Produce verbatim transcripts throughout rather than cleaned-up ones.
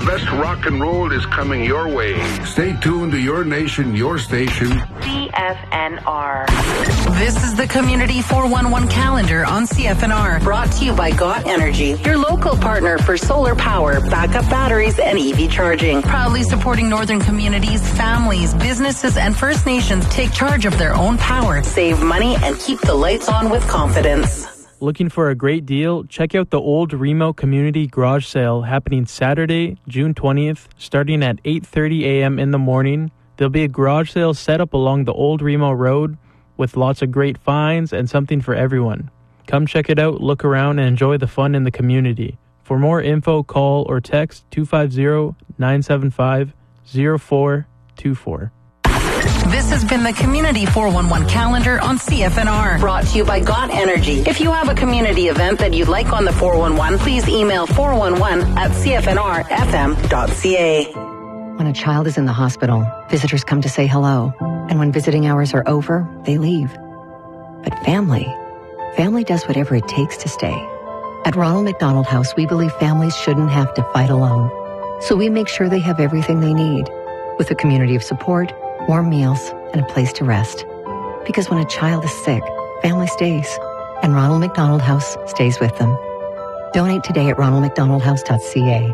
best rock and roll is coming your way. Stay tuned to your nation, your station. C F N R. This is the Community four one one calendar on C F N R, brought to you by Got Energy, your local partner for solar power, backup batteries, and E V charging. Proudly supporting northern communities, families, businesses, and First Nations take charge of their own power, save money, and keep the lights on with confidence. Looking for a great deal? Check out the Old Remo Community Garage Sale happening Saturday, June twentieth, starting at eight thirty a.m. in the morning. There'll be a garage sale set up along the Old Remo Road with lots of great finds and something for everyone. Come check it out, look around, and enjoy the fun in the community. For more info, call or text two five zero, nine seven five, zero four two four. This has been the Community four one one calendar on C F N R, brought to you by Got Energy. If you have a community event that you'd like on the four one one, please email four one one at c f n r f m dot c a. When a child is in the hospital, visitors come to say hello. And when visiting hours are over, they leave. But family, family does whatever it takes to stay. At Ronald McDonald House, we believe families shouldn't have to fight alone. So we make sure they have everything they need, with a community of support, warm meals, and a place to rest. Because when a child is sick, family stays, and Ronald McDonald House stays with them. Donate today at ronald mcdonald house dot c a.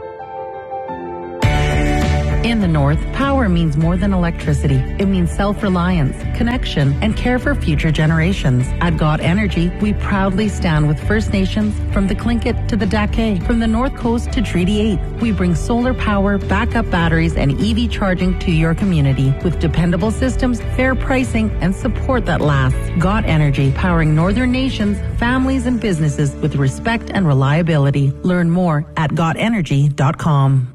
In the North, power means more than electricity. It means self-reliance, connection, and care for future generations. At Got Energy, we proudly stand with First Nations from the Tlingit to the Dake, from the North Coast to Treaty eight. We bring solar power, backup batteries, and E V charging to your community with dependable systems, fair pricing, and support that lasts. Got Energy, powering northern nations, families, and businesses with respect and reliability. Learn more at got energy dot com.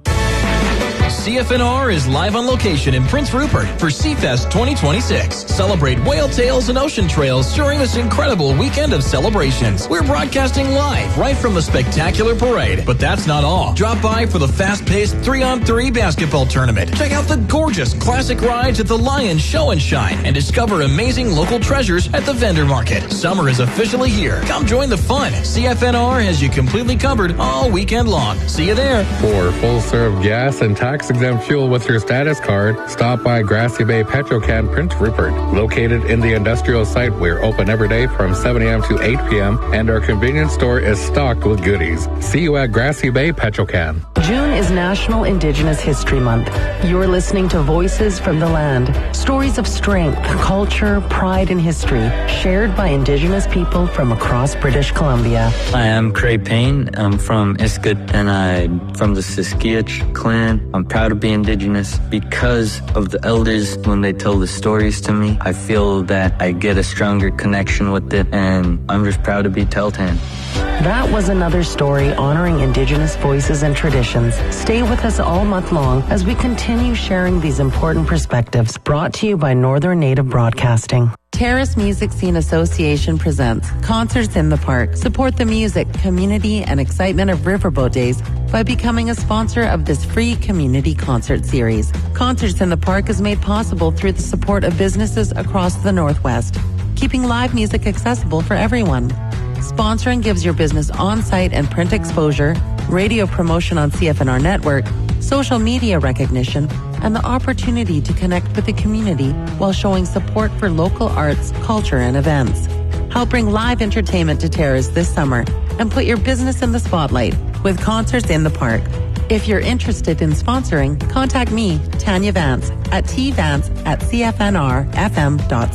C F N R is live on location in Prince Rupert for Seafest twenty twenty-six. Celebrate whale tails and ocean trails during this incredible weekend of celebrations. We're broadcasting live right from the spectacular parade. But that's not all. Drop by for the fast-paced three on three basketball tournament. Check out the gorgeous classic rides at the Lion Show and Shine and discover amazing local treasures at the vendor market. Summer is officially here. Come join the fun. C F N R has you completely covered all weekend long. See you there. For full-serve gas and tax exempt fuel with your status card, stop by Grassy Bay Petrocan Prince Rupert. Located in the industrial site, we're open every day from seven a.m. to eight p.m. and our convenience store is stocked with goodies. See you at Grassy Bay Petrocan. June is National Indigenous History Month. You're listening to Voices from the Land. Stories of strength, culture, pride, and history shared by Indigenous people from across British Columbia. Hi, I'm Craig Payne. I'm from Iskut and I'm from the Siskiach clan. I'm proud to be Indigenous because of the elders. When they tell the stories to me, I feel that I get a stronger connection with it, and I'm just proud to be Tahltan. That was another story honoring Indigenous voices and traditions. Stay with us all month long as we continue sharing these important perspectives, brought to you by Northern Native Broadcasting. Terrace Music Scene Association presents Concerts in the Park. Support the music, community, and excitement of Riverboat Days by becoming a sponsor of this free community concert series. Concerts in the Park is made possible through the support of businesses across the Northwest, keeping live music accessible for everyone. Sponsoring gives your business on-site and print exposure, radio promotion on C F N R Network, social media recognition, and the opportunity to connect with the community while showing support for local arts, culture, and events. Help bring live entertainment to Terrace this summer and put your business in the spotlight with Concerts in the Park. If you're interested in sponsoring, contact me, Tanya Vance, at tvance at c f n r f m dot